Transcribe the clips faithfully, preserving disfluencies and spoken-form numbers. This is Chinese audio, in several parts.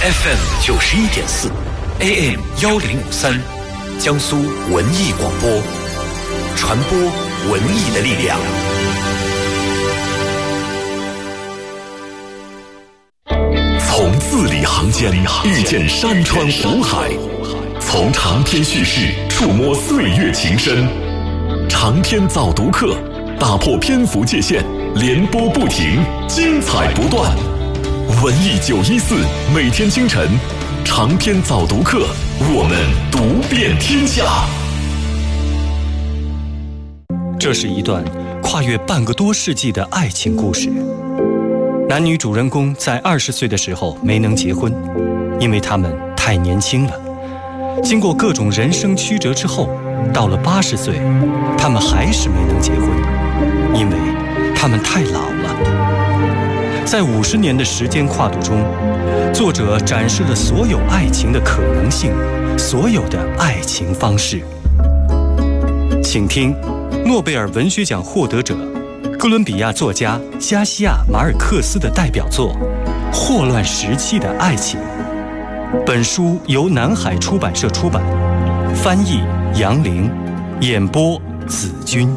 F M 九十一点四 ，A M 幺零五三，江苏文艺广播，传播文艺的力量。从字里行间遇见山川湖海，从长篇叙事触摸岁月情深。长篇早读课，打破篇幅界限，连播不停，精彩不断。文艺九一四，每天清晨，长篇早读课，我们读遍天下。 这是一段跨越半个多世纪的爱情故事。男女主人公在二十岁的时候没能结婚，因为他们太年轻了。经过各种人生曲折之后，到了八十岁，他们还是没能结婚，因为他们太老了。在五十年的时间跨度中，作者展示了所有爱情的可能性，所有的爱情方式。请听诺贝尔文学奖获得者哥伦比亚作家加西亚·马尔克斯的代表作《霍乱时期的爱情》。本书由南海出版社出版，翻译杨玲，演播子君。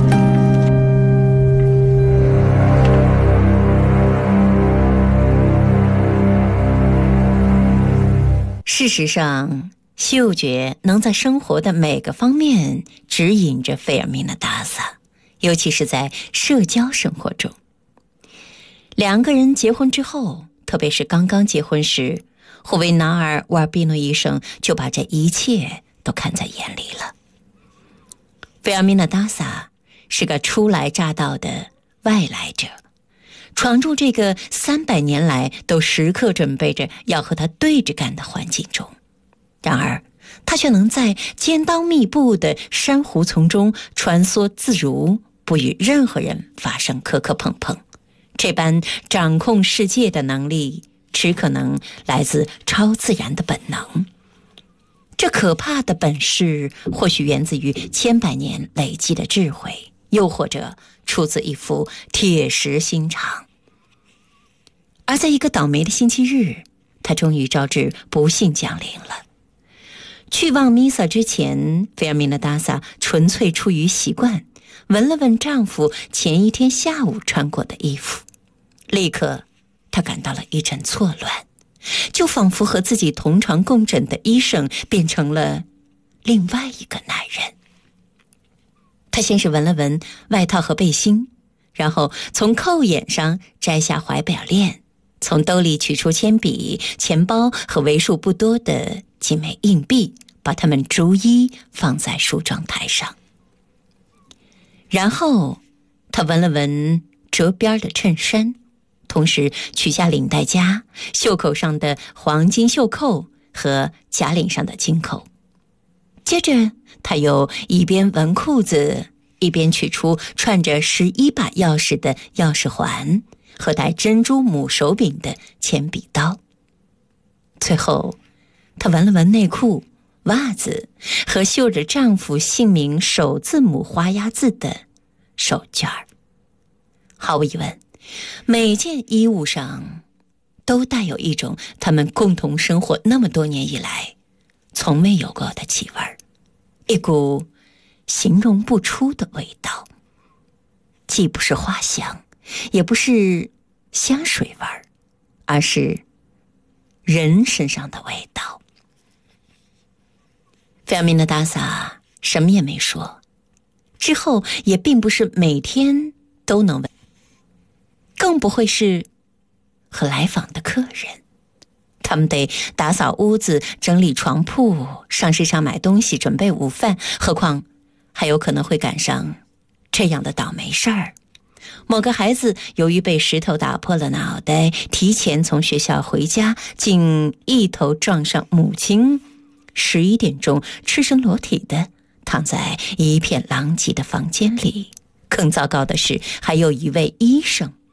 事实上，嗅觉能在生活的每个方面指引着费尔明娜·达萨，尤其是在社交生活中。两个人结婚之后，特别是刚刚结婚时，霍维纳尔·沃尔比诺医生就把这一切都看在眼里了。费尔明娜·达萨是个初来乍到的外来者，闯入这个三百年来都时刻准备着要和他对着干的环境中。然而他却能在尖刀密布的珊瑚丛中穿梭自如，不与任何人发生磕磕碰碰。这般掌控世界的能力，只可能来自超自然的本能。这可怕的本事或许源自于千百年累积的智慧，又或者出自一副铁石心肠。而在一个倒霉的星期日，他终于招致不幸降临了。去望弥撒之前，费尔明娜·达萨纯粹出于习惯，闻了闻丈夫前一天下午穿过的衣服，立刻她感到了一阵错乱，就仿佛和自己同床共枕的医生变成了另外一个男人。她先是闻了闻外套和背心，然后从扣眼上摘下怀表链，从兜里取出铅笔、钱包和为数不多的几枚硬币，把它们逐一放在梳妆台上。然后他闻了闻折边的衬衫，同时取下领带夹、袖口上的黄金袖扣和夹领上的金扣。接着他又一边闻裤子，一边取出串着十一把钥匙的钥匙环和带珍珠母手柄的铅笔刀。最后她闻了闻内裤、袜子和绣着丈夫姓名首字母花押字的手绢儿。毫无疑问，每件衣物上都带有一种他们共同生活那么多年以来从没有过的气味，一股形容不出的味道，既不是花香，也不是香水味儿，而是人身上的味道。费尔明娜·达萨什么也没说，之后也并不是每天都能闻，更不会是和来访的客人。他们得打扫屋子、整理床铺、上市场买东西、准备午饭，何况还有可能会赶上这样的倒霉事儿。某个孩子由于被石头打破了脑袋，提前从学校回家，竟一头撞上母亲，十一点钟赤身裸体的躺在一片狼藉的房间里。更糟糕的是，还有一位医生